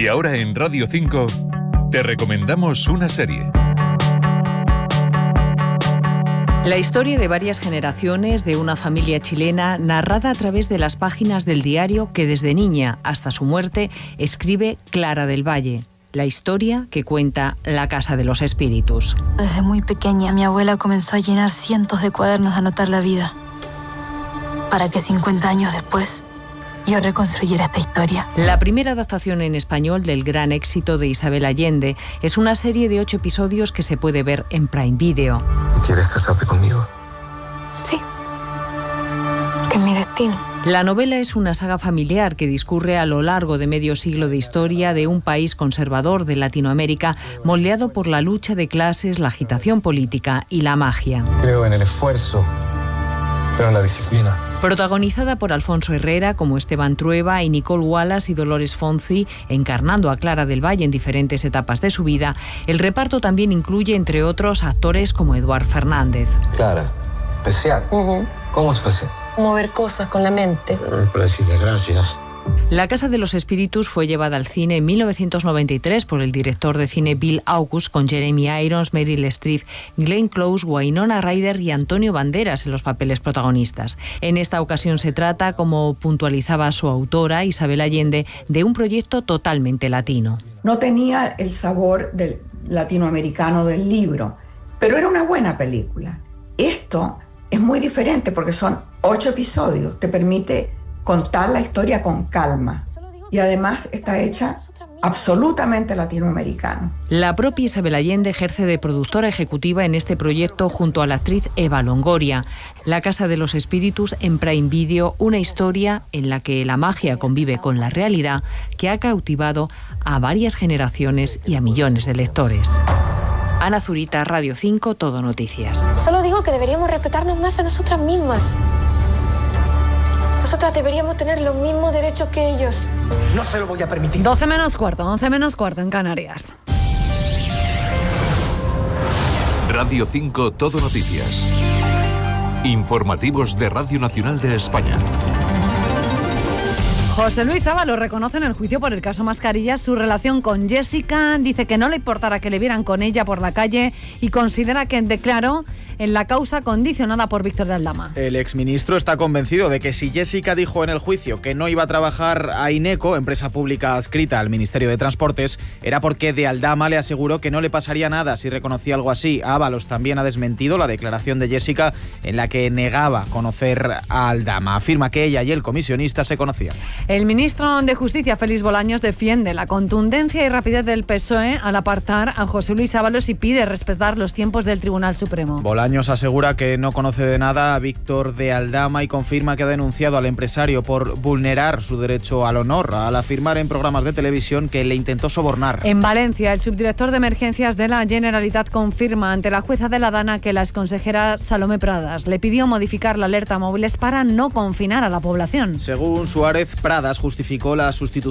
Y ahora en Radio 5 te recomendamos una serie. La historia de varias generaciones de una familia chilena narrada a través de las páginas del diario que desde niña hasta su muerte escribe Clara del Valle. La historia que cuenta La Casa de los Espíritus. Desde muy pequeña mi abuela comenzó a llenar cientos de cuadernos de anotar la vida, para que 50 años después yo reconstruyera esta historia. La primera adaptación en español del gran éxito de Isabel Allende es una serie de 8 episodios que se puede ver en Prime Video. ¿Quieres casarte conmigo? Sí, que es mi destino. La novela es una saga familiar que discurre a lo largo de medio siglo de historia de un país conservador de Latinoamérica, moldeado por la lucha de clases, la agitación política y la magia. Creo en el esfuerzo, pero en la disciplina. Protagonizada por Alfonso Herrera como Esteban Trueba y Nicole Wallace y Dolores Fonzi, encarnando a Clara del Valle en diferentes etapas de su vida, el reparto también incluye, entre otros, actores como Eduard Fernández. Clara, especial. ¿Cómo especial? Mover cosas con la mente. Para decirle gracias. La Casa de los Espíritus fue llevada al cine en 1993 por el director de cine Bill August, con Jeremy Irons, Meryl Streep, Glenn Close, Winona Ryder y Antonio Banderas en los papeles protagonistas. En esta ocasión se trata, como puntualizaba su autora, Isabel Allende, de un proyecto totalmente latino. No tenía el sabor del latinoamericano del libro, pero era una buena película. Esto es muy diferente porque son 8 episodios, te permite contar la historia con calma y además está hecha absolutamente latinoamericano. La propia Isabel Allende ejerce de productora ejecutiva en este proyecto junto a la actriz Eva Longoria. La Casa de los Espíritus en Prime Video, una historia en la que la magia convive con la realidad, que ha cautivado a varias generaciones y a millones de lectores. Ana Zurita, Radio 5, Todo Noticias. Solo digo que deberíamos respetarnos más a nosotras mismas. Nosotras deberíamos tener los mismos derechos que ellos. No se lo voy a permitir. 12 menos cuarto, 11 menos cuarto en Canarias. Radio 5 Todo Noticias. Informativos de Radio Nacional de España. José Luis Ábalos reconoce en el juicio por el caso Mascarillas su relación con Jessica, dice que no le importara que le vieran con ella por la calle y considera que declaró en la causa condicionada por Víctor de Aldama. El exministro está convencido de que si Jessica dijo en el juicio que no iba a trabajar a INECO, empresa pública adscrita al Ministerio de Transportes, era porque de Aldama le aseguró que no le pasaría nada si reconocía algo así. Ábalos también ha desmentido la declaración de Jessica en la que negaba conocer a Aldama. Afirma que ella y el comisionista se conocían. El ministro de Justicia, Félix Bolaños, defiende la contundencia y rapidez del PSOE al apartar a José Luis Ábalos y pide respetar los tiempos del Tribunal Supremo. Bolaños asegura que no conoce de nada a Víctor de Aldama y confirma que ha denunciado al empresario por vulnerar su derecho al honor al afirmar en programas de televisión que le intentó sobornar. En Valencia, el subdirector de Emergencias de la Generalitat confirma ante la jueza de la Dana que la exconsejera Salomé Pradas le pidió modificar la alerta móviles para no confinar a la población. Según Suárez, Pradas justificó la sustitución